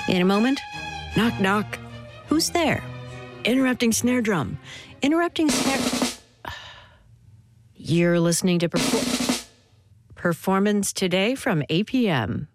In a moment, knock, knock. Who's there? Interrupting snare drum. Interrupting snare... You're listening to Performance Today from APM.